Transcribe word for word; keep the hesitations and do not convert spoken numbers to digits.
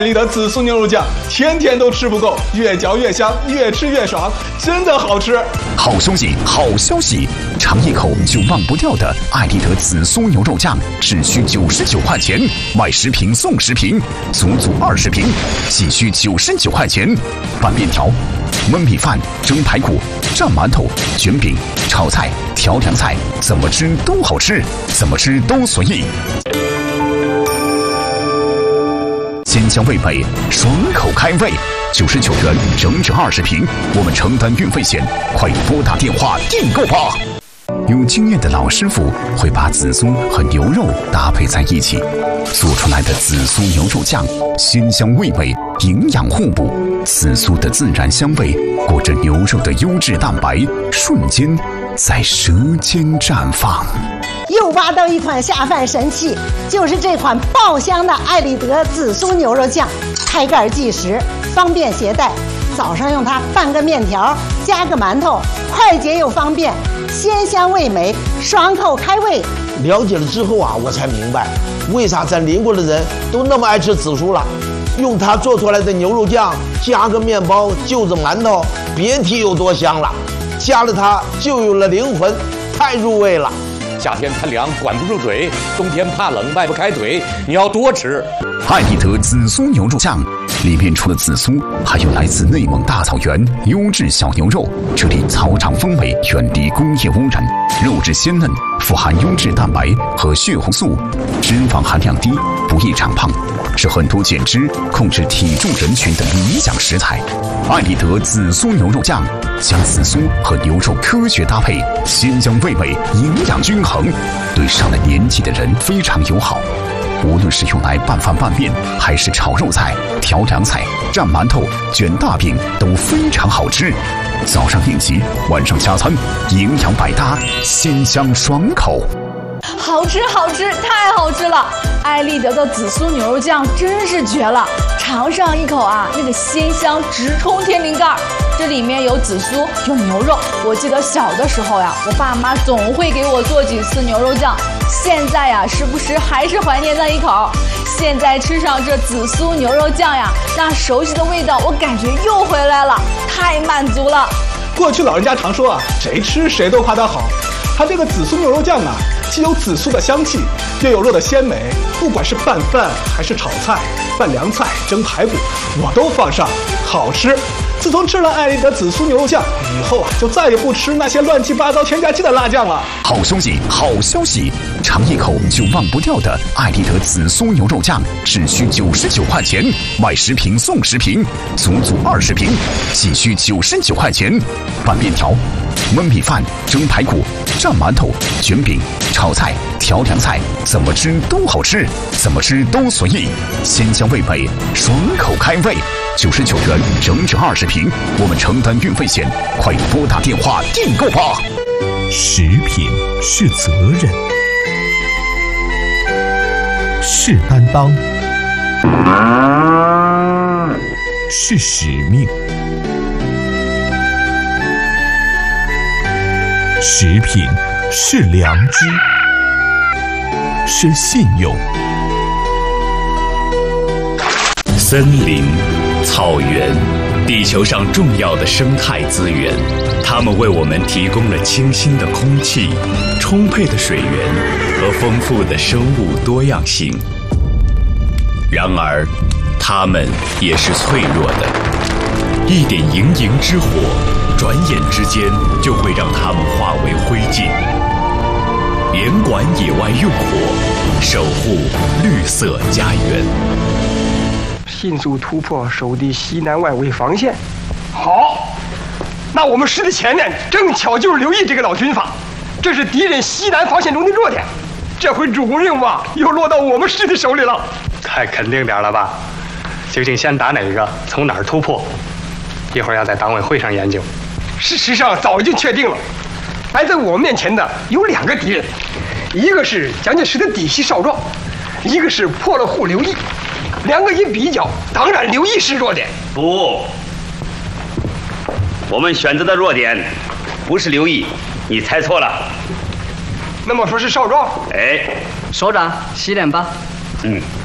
里的紫苏牛肉酱，天天都吃不够，越嚼越香，越吃越爽，真的好吃。 好消息，好消息！尝一口就忘不掉的艾丽德紫苏牛肉酱，只需九十九块钱，买十瓶送十瓶，足足二十瓶，仅需九十九块钱。拌面条、焖米饭、蒸排骨、蘸馒头、卷饼、炒菜、调凉菜，怎么吃都好吃，怎么吃都随意。鲜香味美，爽口开胃，九十九元整整二十瓶，我们承担运费险，快拨打电话订购吧。有经验的老师傅会把紫苏和牛肉搭配在一起，做出来的紫苏牛肉酱鲜香味美，营养互补。紫苏的自然香味裹着牛肉的优质蛋白，瞬间在舌尖绽放。 又挖到一款下饭神器，就是这款爆香的艾丽德紫苏牛肉酱，开盖即食，方便携带。早上用它拌个面条，加个馒头，快捷又方便，鲜香味美，爽口开胃。 了解了之后啊，我才明白为啥咱邻国的人都那么爱吃紫苏了。用它做出来的牛肉酱，加个面包，就着馒头，别提有多香了。加了它就有了灵魂，太入味了。 夏天贪凉管不住嘴，冬天怕冷迈不开腿，你要多吃。 艾丽德紫苏牛肉酱里面除了紫苏，还有来自内蒙大草原优质小牛肉，这里草场风味，远离工业污染，肉质鲜嫩，富含优质蛋白和血红素，脂肪含量低，不易长胖，是很多减脂、控制体重人群的理想食材。艾丽德紫苏牛肉酱将紫苏和牛肉科学搭配，鲜香味美，营养均衡，对上了年纪的人非常友好。无论是用来拌饭拌面，还是炒肉菜、调凉菜、蘸馒头、卷大饼，都非常好吃。早上应急，晚上加餐，营养百搭，鲜香爽口。 好吃好吃，太好吃了！艾丽德的紫苏牛肉酱真是绝了，尝上一口啊，那个鲜香直冲天灵盖。这里面有紫苏，有牛肉。我记得小的时候呀，我爸妈总会给我做几次牛肉酱。现在呀，时不时还是怀念那一口。现在吃上这紫苏牛肉酱呀，那熟悉的味道我感觉又回来了，太满足了。 过去老人家常说啊，谁吃谁都夸它好。它这个紫苏牛肉酱啊，既有紫苏的香气，又有肉的鲜美，不管是拌饭还是炒菜、拌凉菜、蒸排骨，我都放上，好吃。自从吃了艾丽德紫苏牛肉酱以后啊，就再也不吃那些乱七八糟添加剂的辣酱了。 好消息，好消息！尝一口就忘不掉的艾丽德紫苏牛肉酱，只需九十九块钱，买十瓶送十瓶，足足二十瓶，仅需九十九块钱。拌面条、焖米饭、蒸排骨、蘸馒头、卷饼、炒菜、调凉菜，怎么吃都好吃，怎么吃都随意，鲜香味美，爽口开胃。九十九元整整二十瓶，我们承担运费险，快拨打电话订购吧。 食品是责任，是担当，是使命。食品是良知，是信用。 森林、草原，地球上重要的生态资源，它们为我们提供了清新的空气、充沛的水源和丰富的生物多样性。然而，它们也是脆弱的，一点营营之火，转眼之间就会让它们化为灰烬。联管野外用火，守护绿色家园。 迅速突破守敌西南外围防线。好，那我们师的前面正巧就是刘毅这个老军阀，这是敌人西南防线中的弱点。这回主攻任务啊，又落到我们师的手里了。 太肯定点了吧？究竟先打哪个？从哪儿突破？一会儿要在党委会上研究。 事实上早已经确定了，摆在我们面前的有两个敌人，一个是蒋介石的嫡系少壮，一个是破了户刘毅。两个一比较，当然刘毅是弱点。 不，我们选择的弱点不是刘毅，你猜错了。 那么说是少壮？ 哎， 首长洗脸吧。 嗯。